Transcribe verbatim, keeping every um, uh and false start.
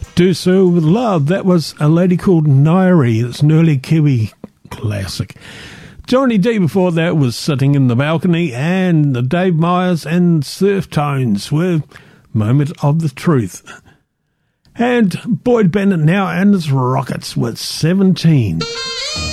Do So With Love. That was A Lady Called Nairi. It's an early Kiwi classic. Johnny D before that was Sitting in the Balcony, and the Dave Myers and Surf Tones with Moment of the Truth. And Boyd Bennett now and his Rockets with seventeen.